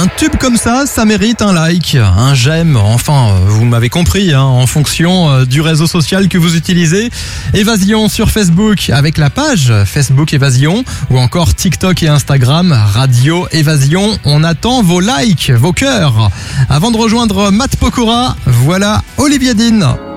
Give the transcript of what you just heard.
tube comme ça mérite un like, un j'aime, enfin, vous m'avez compris, en fonction du réseau social que vous utilisez. Évasion sur Facebook avec la page Facebook Évasion ou encore TikTok et Instagram Radio Évasion. On attend vos likes, vos cœurs. Avant de rejoindre Matt Pokora, voilà Olivia Dean.